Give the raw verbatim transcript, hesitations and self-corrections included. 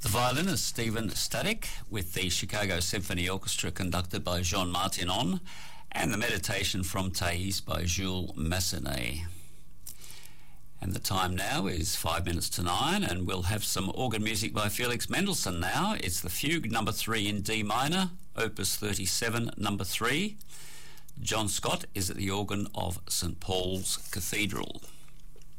The violinist Stephen Static with the Chicago Symphony Orchestra conducted by Jean Martinon, and the Meditation from Thais by Jules Massenet. And the time now is five minutes to nine, and we'll have some organ music by Felix Mendelssohn now. It's the Fugue number three in D minor, opus thirty-seven, number three. John Scott is at the organ of Saint Paul's Cathedral.